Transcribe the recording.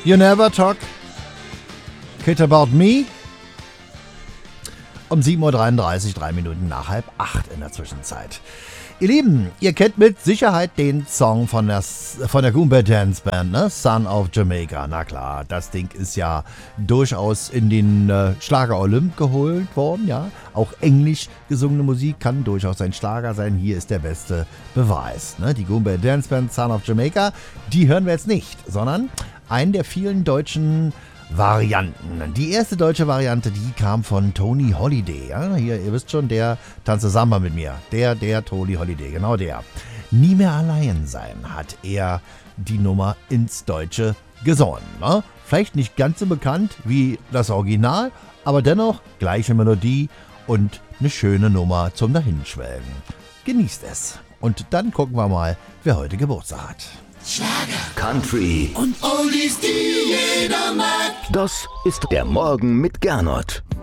You Never Talk, Kid About Me. Um 7.33 Uhr, 3 Minuten nach 7:30 in der Zwischenzeit. Ihr Lieben, ihr kennt mit Sicherheit den Song von der Goombay Dance Band, ne? Son of Jamaica. Na klar, das Ding ist ja durchaus in den Schlager Olymp geholt worden, ja. Auch englisch gesungene Musik kann durchaus ein Schlager sein. Hier ist der beste Beweis, ne? Die Goombay Dance Band, Son of Jamaica, die hören wir jetzt nicht, sondern einen der vielen deutschen Varianten. Die erste deutsche Variante, die kam von Tony Holiday. Ja, hier, ihr wisst schon, der tanzt Samba mit mir. Der Tony Holiday, genau der. Nie mehr allein sein, hat er die Nummer ins Deutsche gesungen. Ne? Vielleicht nicht ganz so bekannt wie das Original, aber dennoch gleiche Melodie und eine schöne Nummer zum Dahinschwelgen. Genießt es. Und dann gucken wir mal, wer heute Geburtstag hat. Schlager, Country und Oldies, die jeder mag. Das ist der Morgen mit Gernot.